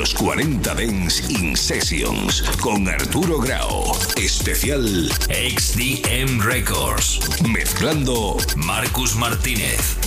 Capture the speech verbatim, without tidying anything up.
Los cuarenta Dance In Sessions con Arturo Grau. Especial X D M Records. Mezclando Marcus Martínez.